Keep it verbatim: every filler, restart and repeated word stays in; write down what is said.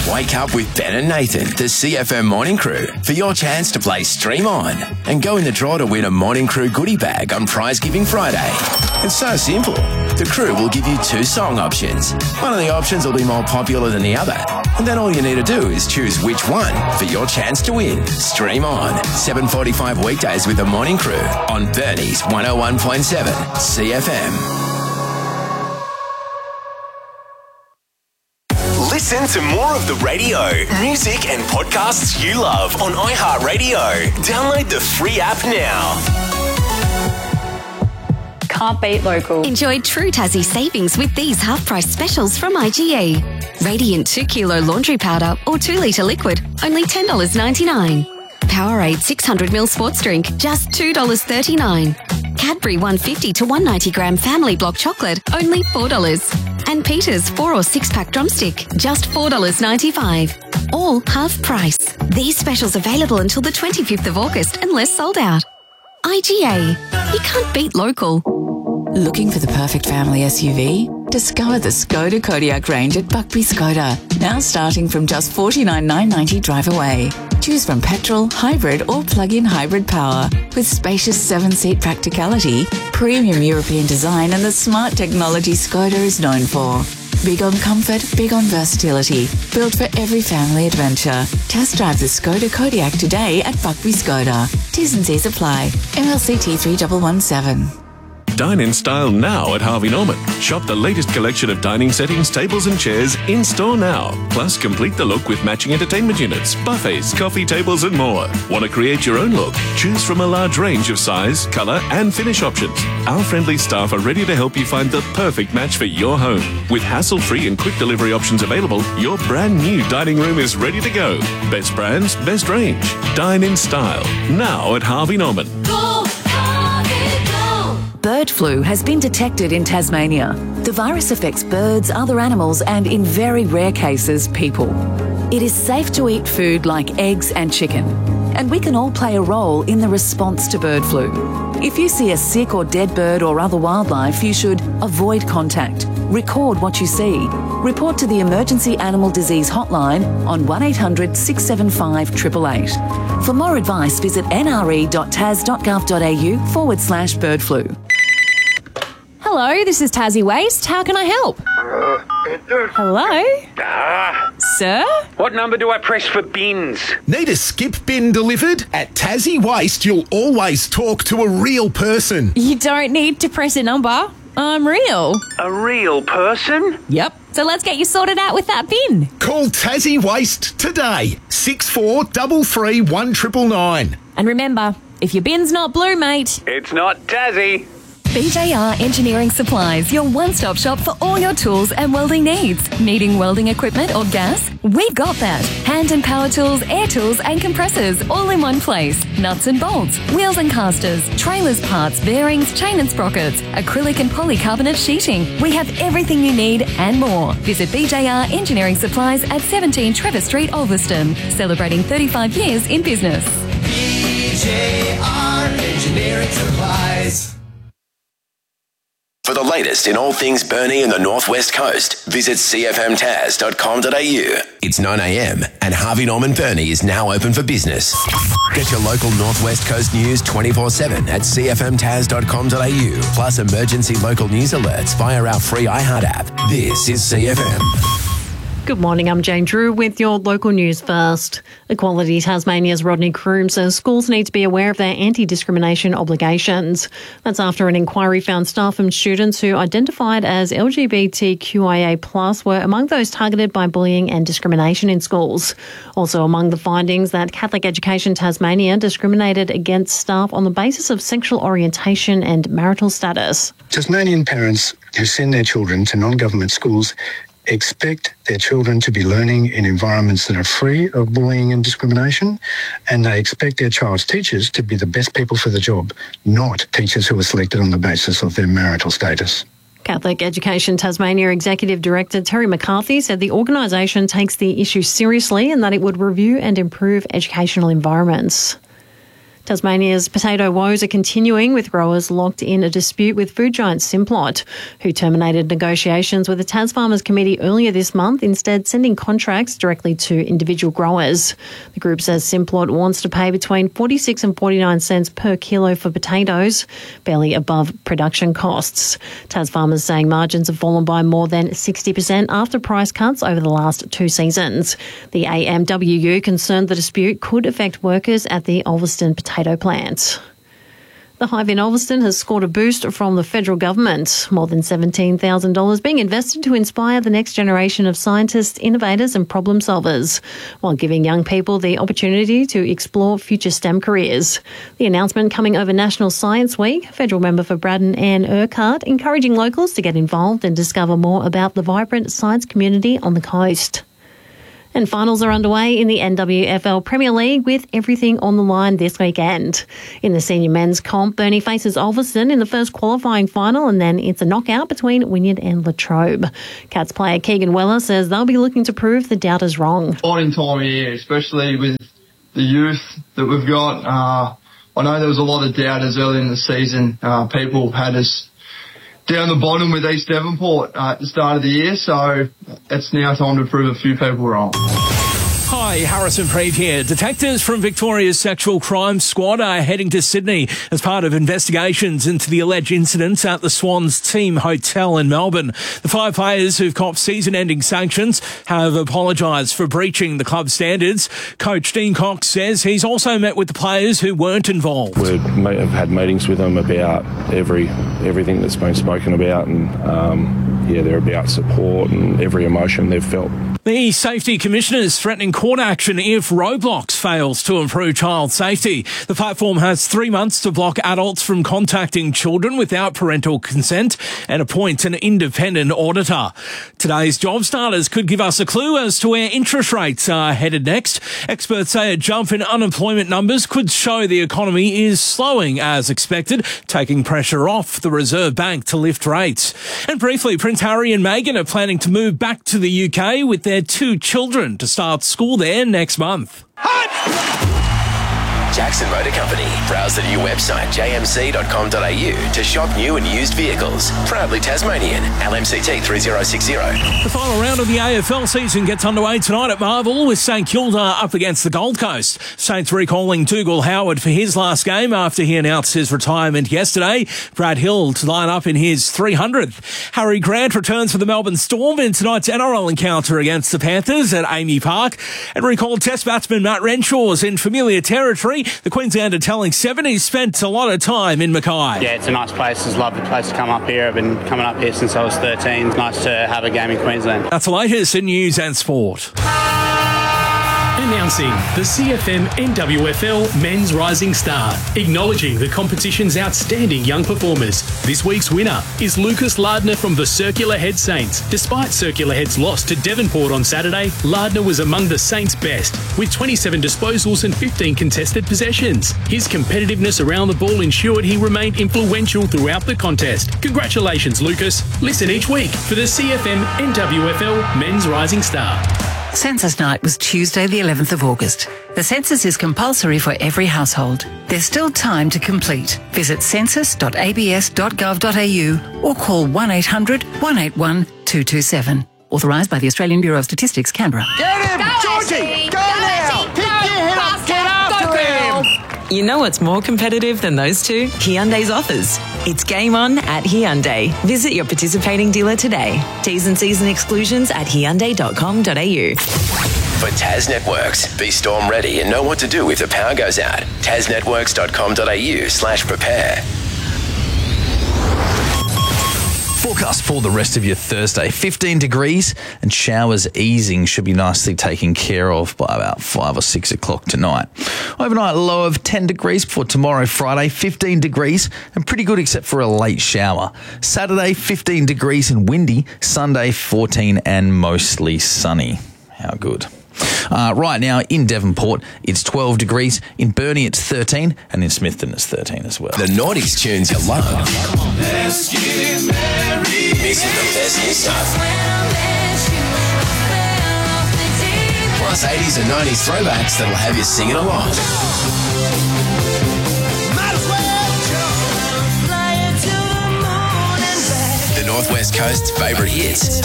Wake up with Ben and Nathan, the C F M Morning Crew, for your chance to play Stream On and go in the draw to win a Morning Crew goodie bag on Prize Giving Friday. It's so simple. The crew will give you two song options. One of the options will be more popular than the other. And then all you need to do is choose which one for your chance to win. Stream On, seven forty-five weekdays with the Morning Crew on Bernie's one oh one point seven C F M. Listen to more of the radio, music and podcasts you love on iHeartRadio. Download the free app now. Can't beat local. Enjoy true Tassie savings with these half-price specials from I G A. Radiant two kilo laundry powder or two litre liquid, only ten dollars ninety-nine. Powerade six hundred milliliter sports drink, just two dollars thirty-nine. Cadbury one fifty to one ninety gram family block chocolate, only four dollars. And Peter's four or six pack drumstick, just four dollars ninety-five. All half price. These specials available until the twenty-fifth of August unless sold out. I G A. You can't beat local. Looking for the perfect family S U V? Discover the Skoda Kodiaq range at Buckby Skoda. Now starting from just forty-nine thousand nine hundred ninety drive away. Choose from petrol, hybrid or plug-in hybrid power with spacious seven-seat practicality, premium European design and the smart technology Skoda is known for. Big on comfort, big on versatility. Built for every family adventure. Test drive the Skoda Kodiaq today at Buckby Skoda. T's and C's apply. M L C T three one one seven. Dine in style now at Harvey Norman. Shop the latest collection of dining settings, tables and chairs in store now. Plus, complete the look with matching entertainment units, buffets, coffee tables and more. Want to create your own look? Choose from a large range of size, colour and finish options. Our friendly staff are ready to help you find the perfect match for your home. With hassle-free and quick delivery options available, your brand new dining room is ready to go. Best brands, best range. Dine in style now at Harvey Norman. Bird flu has been detected in Tasmania. The virus affects birds, other animals and, in very rare cases, people. It is safe to eat food like eggs and chicken, and we can all play a role in the response to bird flu. If you see a sick or dead bird or other wildlife, you should avoid contact, record what you see, report to the Emergency Animal Disease Hotline on one eight hundred six seven five eight eight eight. For more advice, visit nre.tas.gov.au forward slash bird flu. Hello, this is Tassie Waste. How can I help? Uh, Hello? Ah. Sir? What number do I press for bins? Need a skip bin delivered? At Tassie Waste, you'll always talk to a real person. You don't need to press a number. I'm real. A real person? Yep. So let's get you sorted out with that bin. Call Tassie Waste today. six four three three one nine nine nine. And remember, if your bin's not blue, mate, it's not Tassie. B J R Engineering Supplies, your one-stop shop for all your tools and welding needs. Needing welding equipment or gas? We've got that. Hand and power tools, air tools and compressors, all in one place. Nuts and bolts, wheels and casters, trailers parts, bearings, chain and sprockets, acrylic and polycarbonate sheeting. We have everything you need and more. Visit B J R Engineering Supplies at seventeen Trevor Street, Ulverston. Celebrating thirty-five years in business. B J R Engineering Supplies. For the latest in all things Burnie and the Northwest Coast, visit c f m tas dot com dot a u. It's nine a m and Harvey Norman Burnie is now open for business. Get your local Northwest Coast news twenty-four seven at c f m tas dot com dot a u, plus emergency local news alerts via our free iHeart app. This is C F M. Good morning, I'm Jane Drew with your local news first. Equality Tasmania's Rodney Croom says schools need to be aware of their anti-discrimination obligations. That's after an inquiry found staff and students who identified as L G B T Q I A plus were among those targeted by bullying and discrimination in schools. Also among the findings that Catholic Education Tasmania discriminated against staff on the basis of sexual orientation and marital status. Tasmanian parents who send their children to non-government schools expect their children to be learning in environments that are free of bullying and discrimination, and they expect their child's teachers to be the best people for the job, not teachers who are selected on the basis of their marital status. Catholic Education Tasmania Executive Director Terry McCarthy said the organisation takes the issue seriously and that it would review and improve educational environments. Tasmania's potato woes are continuing, with growers locked in a dispute with food giant Simplot, who terminated negotiations with the Tas Farmers Committee earlier this month, instead sending contracts directly to individual growers. The group says Simplot wants to pay between forty-six and forty-nine cents per kilo for potatoes, barely above production costs. Tas Farmers saying margins have fallen by more than sixty percent after price cuts over the last two seasons. The A M W U concerned the dispute could affect workers at the Ulverstone potato plant. The Hive in Ulverstone has scored a boost from the federal government, more than seventeen thousand dollars being invested to inspire the next generation of scientists, innovators and problem solvers, while giving young people the opportunity to explore future STEM careers. The announcement coming over National Science Week, federal member for Braddon Anne Urquhart encouraging locals to get involved and discover more about the vibrant science community on the coast. And finals are underway in the N W F L Premier League, with everything on the line this weekend. In the senior men's comp, Burnie faces Ulverstone in the first qualifying final, and then it's a knockout between Wynyard and Latrobe. Cats player Keegan Weller says they'll be looking to prove the doubters wrong. Exciting time of year, especially with the youth that we've got. Uh, I know there was a lot of doubters early in the season. Uh, people had us down the bottom with East Devonport uh, at the start of the year, so it's now time to prove a few people wrong. Hi, Harrison Preet here. Detectives from Victoria's Sexual Crime Squad are heading to Sydney as part of investigations into the alleged incidents at the Swans Team Hotel in Melbourne. The five players who've copped season-ending sanctions have apologised for breaching the club standards. Coach Dean Cox says he's also met with the players who weren't involved. We have had meetings with them about every everything that's been spoken about, and um, yeah, they're about support and every emotion they've felt. The Safety Commissioner's threatening court action if Roblox fails to improve child safety. The platform has three months to block adults from contacting children without parental consent and appoint an independent auditor. Today's job starters could give us a clue as to where interest rates are headed next. Experts say a jump in unemployment numbers could show the economy is slowing as expected, taking pressure off the Reserve Bank to lift rates. And briefly, Prince Harry and Meghan are planning to move back to the U K with their two children to start school there next month. Jackson Motor Company. Browse the new website j m c dot com dot a u to shop new and used vehicles. Proudly Tasmanian. L M C T three zero six zero. The final round of the A F L season gets underway tonight at Marvel with St Kilda up against the Gold Coast. Saints recalling Dougal Howard for his last game after he announced his retirement yesterday. Brad Hill to line up in his three hundredth. Harry Grant returns for the Melbourne Storm in tonight's N R L encounter against the Panthers at Amy Park. And recalled Test batsman Matt Renshaw's in familiar territory. The Queenslander telling Seven he's spent a lot of time in Mackay. Yeah, it's a nice place. It's a lovely place to come up here. I've been coming up here since I was thirteen. It's nice to have a game in Queensland. That's the latest in news and sport. Announcing the C F M N W F L Men's Rising Star, acknowledging the competition's outstanding young performers. This week's winner is Lucas Lardner from the Circular Head Saints. Despite Circular Head's loss to Devonport on Saturday, Lardner was among the Saints' best, with twenty-seven disposals and fifteen contested possessions. His competitiveness around the ball ensured he remained influential throughout the contest. Congratulations, Lucas. Listen each week for the C F M N W F L Men's Rising Star. Census night was Tuesday the eleventh of August. The census is compulsory for every household. There's still time to complete. Visit census dot a b s dot gov dot a u or call one eight hundred, one eight one, two two seven. Authorised by the Australian Bureau of Statistics, Canberra. Get him! Go, Georgie! Ashley! Go, Go, now! Ashley! Pick Go, your head up! Get after Go, him! girl! You know what's more competitive than those two? Hyundai's offers. It's game on at Hyundai. Visit your participating dealer today. T's and C's and exclusions at hyundai dot com dot a u. For Tas Networks, be storm ready and know what to do if the power goes out. tas networks dot com dot a u slash prepare. Forecast for the rest of your Thursday. fifteen degrees and showers easing should be nicely taken care of by about five or six o'clock tonight. Overnight low of ten degrees for tomorrow, Friday, fifteen degrees and pretty good except for a late shower. Saturday, fifteen degrees and windy. Sunday, fourteen and mostly sunny. How good. Uh, right now in Devonport, it's twelve degrees. In Burnie, it's thirteen. And in Smithton, it's thirteen as well. The noughties tunes you love. Let's get married. Missing the best new stuff. Plus eighties and nineties throwbacks that'll have you singing along. Northwest Coast's favourite hits.